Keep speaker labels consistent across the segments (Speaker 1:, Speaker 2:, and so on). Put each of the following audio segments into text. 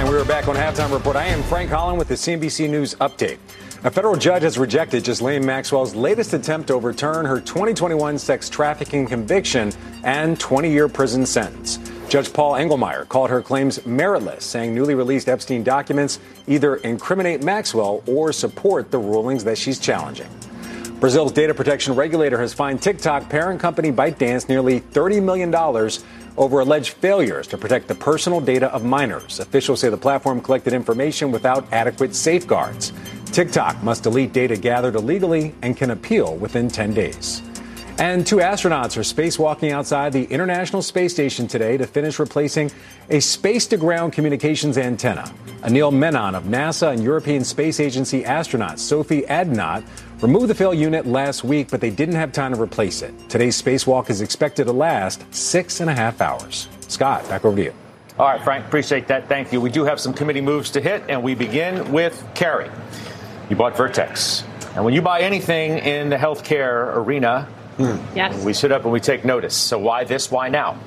Speaker 1: And we are back on Halftime Report. I am Frank Holland with the CNBC News Update. A federal judge has rejected Ghislaine Maxwell's latest attempt to overturn her 2021 sex trafficking conviction and 20-year prison sentence. Judge Paul Engelmeyer called her claims meritless, saying newly released Epstein documents either incriminate Maxwell or support the rulings that she's challenging. Brazil's data protection regulator has fined TikTok parent company ByteDance nearly $30 million over alleged failures to protect the personal data of minors. Officials say the platform collected information without adequate safeguards. TikTok must delete data gathered illegally and can appeal within 10 days. And 2 astronauts are spacewalking outside the International Space Station today to finish replacing a space-to-ground communications antenna. Anil Menon of NASA and European Space Agency astronaut Sophie Adnot removed the failed unit last week, but they didn't have time to replace it. Today's spacewalk is expected to last 6.5 hours. Scott, back over to you.
Speaker 2: All right, Frank, appreciate that. Thank you. We do have some committee moves to hit, and we begin with Carrie. You bought Vertex. And when you buy anything in the healthcare arena,
Speaker 3: yes,
Speaker 2: we sit up and we take notice. So why this? Why now?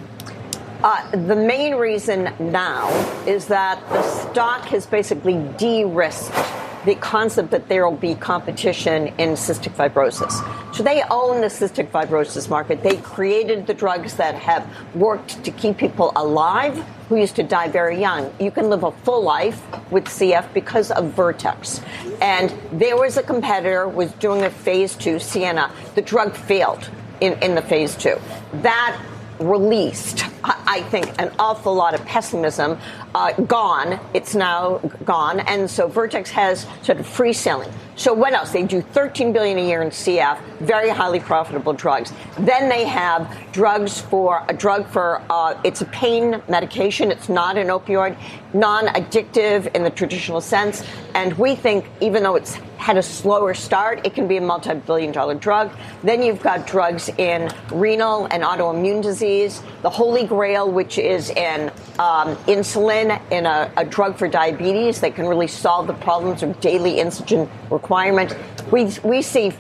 Speaker 4: The main reason now is that the stock has basically de-risked the concept that there will be competition in cystic fibrosis. So they own the cystic fibrosis market. They created the drugs that have worked to keep people alive who used to die very young. You can live a full life with CF because of Vertex. And there was a competitor was doing a phase 2, Sienna. The drug failed in the phase 2. That released, I think, an awful lot of pessimism. Gone. It's now gone. And so Vertex has sort of free selling. So what else? They do $13 billion a year in CF, very highly profitable drugs. Then they have drugs for it's a pain medication. It's not an opioid, non-addictive in the traditional sense. And we think even though it's had a slower start, it can be a multi-billion-dollar drug. Then you've got drugs in renal and autoimmune disease, the Holy Grail, which is in insulin, in a drug for diabetes that can really solve the problems of daily insulin requirement. We see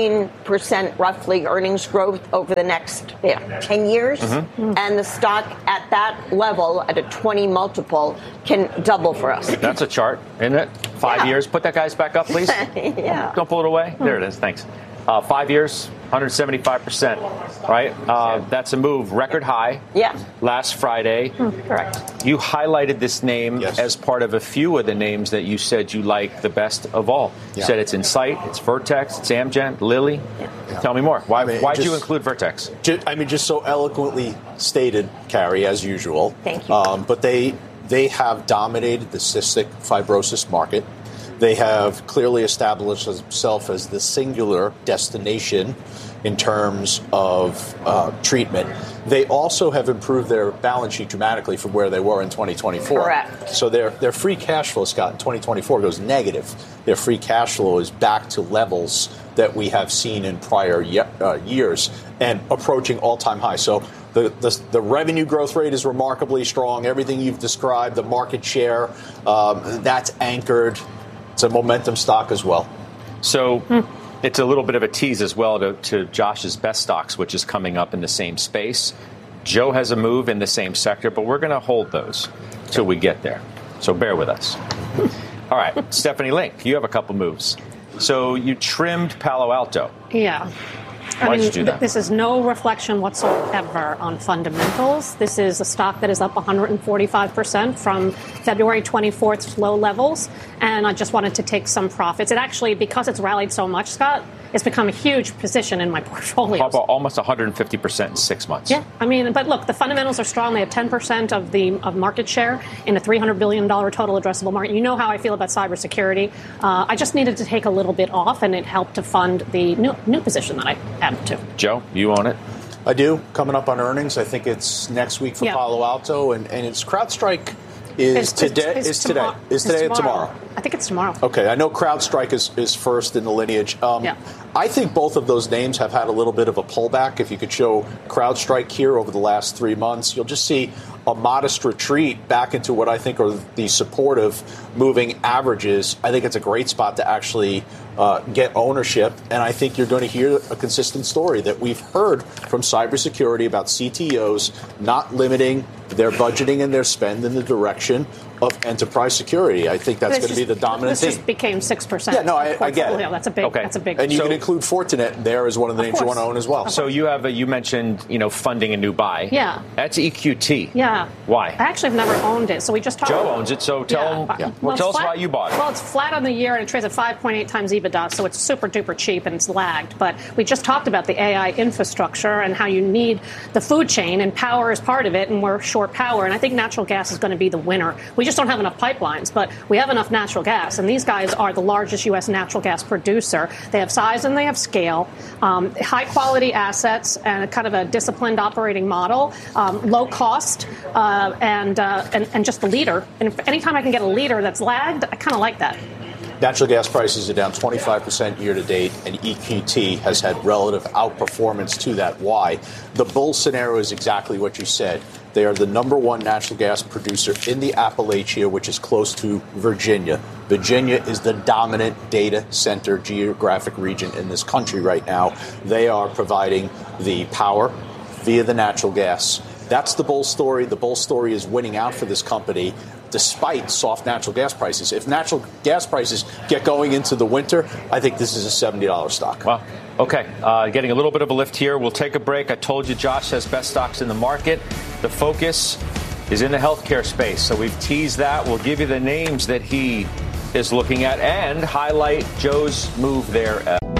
Speaker 4: 15% roughly earnings growth over the next 10 years. And the stock at that level, at a 20 multiple, can double for us.
Speaker 2: That's a chart, isn't it? 5 years. Put that guy's back up, please.
Speaker 4: Yeah.
Speaker 2: Don't pull it away. There it is. Thanks. 5 years, 175%, right? That's a move, record high.
Speaker 4: Yeah.
Speaker 2: Last Friday.
Speaker 4: Correct.
Speaker 2: You highlighted this name as part of a few of the names that you said you like the best of all. You said it's Incyte, it's Vertex, it's Amgen, Lilly. Tell me more. Why did you include Vertex?
Speaker 5: Just so eloquently stated, Carrie, as usual.
Speaker 4: Thank you.
Speaker 5: But they have dominated the cystic fibrosis market. They have clearly established themselves as the singular destination in terms of treatment. They also have improved their balance sheet dramatically from where they were in 2024.
Speaker 4: Correct.
Speaker 5: So their free cash flow, Scott, in 2024 goes negative. Their free cash flow is back to levels that we have seen in prior years and approaching all-time high. So the revenue growth rate is remarkably strong. Everything you've described, the market share, that's anchored. It's a momentum stock as well.
Speaker 2: So it's a little bit of a tease as well to Josh's best stocks, which is coming up in the same space. Joe has a move in the same sector, but we're going to hold those till we get there. So bear with us. All right, Stephanie Link, you have a couple moves. So you trimmed Palo Alto.
Speaker 3: Yeah.
Speaker 2: Why did you do that?
Speaker 3: This is no reflection whatsoever on fundamentals. This is a stock that is up 145% from February 24th's low levels, and I just wanted to take some profits. It actually, because it's rallied so much, Scott, it's become a huge position in my portfolio.
Speaker 2: How about almost 150% in 6 months?
Speaker 3: Yeah, I mean, but look, the fundamentals are strong. They have 10% of market share in a $300 billion total addressable market. You know how I feel about cybersecurity. I just needed to take a little bit off, and it helped to fund the new position that I added to.
Speaker 2: Joe, you own it?
Speaker 5: I do. Coming up on earnings, I think it's next week for Palo Alto, and it's CrowdStrike is today and tomorrow.
Speaker 3: I think it's tomorrow.
Speaker 5: Okay, I know CrowdStrike is first in the lineage. I think both of those names have had a little bit of a pullback. If you could show CrowdStrike here over the last 3 months, you'll just see a modest retreat back into what I think are the supportive moving averages. I think it's a great spot to actually get ownership, and I think you're going to hear a consistent story that we've heard from cybersecurity about CTOs not limiting their budgeting and their spend in the direction of enterprise security. I think that's going to be the dominant theme.
Speaker 3: This just became 6%.
Speaker 5: Yeah, no, I get it.
Speaker 3: That's a big.
Speaker 2: Okay.
Speaker 3: That's a big.
Speaker 5: And you can include Fortinet there as one of the names you want to own as well.
Speaker 2: So you mentioned funding a new buy.
Speaker 3: Yeah.
Speaker 2: That's EQT.
Speaker 3: Yeah.
Speaker 2: Why?
Speaker 3: I actually have never owned it, so we just talked.
Speaker 2: Joe owns it, so tell us why you bought it.
Speaker 3: Well, it's flat on the year and it trades at 5.8 times EBITDA, so it's super duper cheap and it's lagged. But we just talked about the AI infrastructure and how you need the food chain, and power is part of it, and we're short power. And I think natural gas is going to be the winner. We just don't have enough pipelines, but we have enough natural gas, and these guys are the largest U.S. natural gas producer. They have size and they have scale, high quality assets, and a kind of a disciplined operating model, low cost, and just the leader. And anytime I can get a leader that's lagged, I kind of like that.
Speaker 5: Natural gas prices are down 25% year to date, and EQT has had relative outperformance to that. Why? The bull scenario is exactly what you said. They are the number one natural gas producer in the Appalachia, which is close to Virginia. Virginia is the dominant data center geographic region in this country right now. They are providing the power via the natural gas. That's the bull story. The bull story is winning out for this company despite soft natural gas prices. If natural gas prices get going into the winter, I think this is a $70 stock.
Speaker 2: Well, okay. Getting a little bit of a lift here. We'll take a break. I told you Josh has best stocks in the market. The focus is in the healthcare space. So we've teased that. We'll give you the names that he is looking at and highlight Joe's move there.